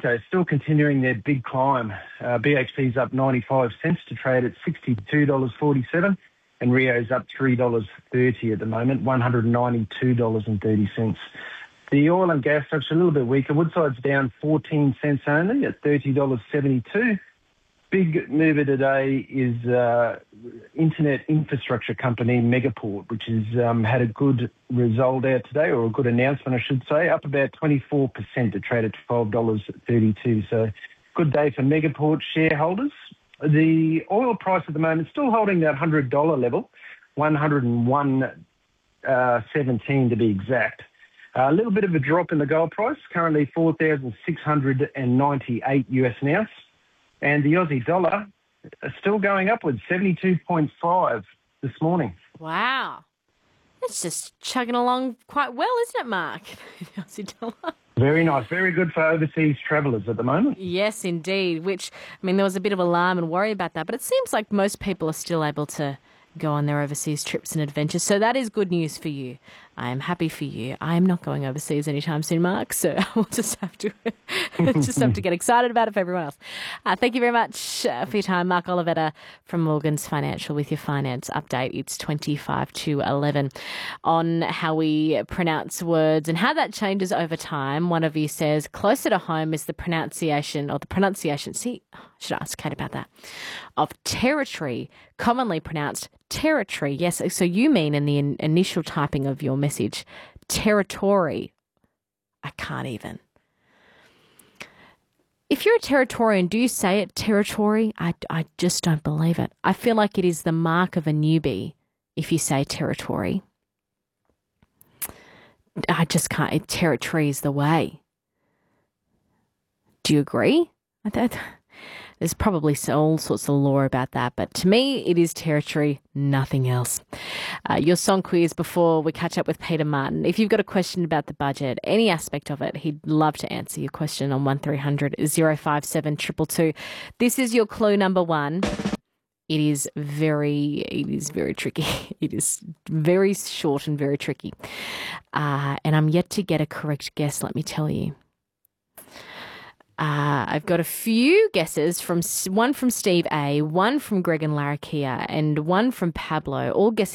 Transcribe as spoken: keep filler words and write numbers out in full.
Inco still continuing their big climb. Uh, B H P's up ninety-five cents to trade at sixty-two dollars forty-seven, and Rio's up three dollars thirty at the moment, one hundred ninety-two dollars thirty. The oil and gas stocks are a little bit weaker. Woodside's down fourteen cents only at thirty dollars seventy-two. Big mover today is uh, internet infrastructure company Megaport, which has um, had a good result out today, or a good announcement, I should say, up about twenty-four percent to trade at twelve dollars thirty-two. So good day for Megaport shareholders. The oil price at the moment is still holding that one hundred dollars level, one hundred one seventeen to be exact. A little bit of a drop in the gold price, currently four thousand six hundred ninety-eight US an ounce. And the Aussie dollar is still going upwards, seventy-two point five this morning. Wow. It's just chugging along quite well, isn't it, Mark? The Aussie dollar. Very nice. Very good for overseas travellers at the moment. Yes, indeed, which, I mean, there was a bit of alarm and worry about that, but it seems like most people are still able to go on their overseas trips and adventures. So that is good news for you. I am happy for you. I am not going overseas anytime soon, Mark, so we'll just have to just have to get excited about it for everyone else. Uh, thank you very much uh, for your time, Mark Olivetta from Morgans Financial with your finance update. It's twenty-five to eleven on how we pronounce words and how that changes over time. One of you says closer to home is the pronunciation or the pronunciation. See, I should ask Kate about that. Of territory, commonly pronounced territory. Yes, so you mean in the in- initial typing of your message, territory. I can't even. If you're a Territorian, do you say it territory? I, I just don't believe it. I feel like it is the mark of a newbie if you say territory. I just can't. Territory is the way. Do you agree? I th- There's probably all sorts of lore about that, but to me, it is territory, nothing else. Uh, your song quiz before we catch up with Peter Martin. If you've got a question about the budget, any aspect of it, he'd love to answer your question on one three hundred oh five seven two two two. This is your clue number one. It is very, it is very tricky. It is very short and very tricky. Uh, and I'm yet to get a correct guess, let me tell you. Uh, I've got a few guesses, from one from Steve A, one from Greg and Larakia, and one from Pablo, all guessing